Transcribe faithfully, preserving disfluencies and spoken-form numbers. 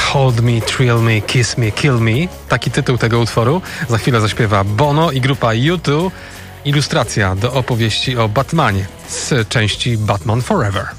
Hold Me, Thrill Me, Kiss Me, Kill Me. Taki tytuł tego utworu. Za chwilę zaśpiewa Bono i grupa U dwa. Ilustracja do opowieści o Batmanie z części Batman Forever.